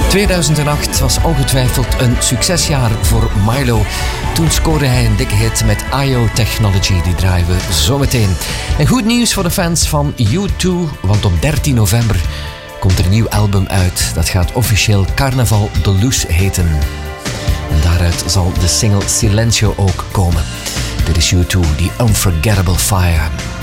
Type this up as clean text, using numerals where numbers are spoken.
2008 was ongetwijfeld een succesjaar voor Milo. Toen scoorde hij een dikke hit met IO Technology. Die draaien we zometeen. En goed nieuws voor de fans van U2, want op 13 november komt er een nieuw album uit. Dat gaat officieel Carnaval Deluxe heten. En daaruit zal de single Silencio ook komen. Dit is U2, The Unforgettable Fire.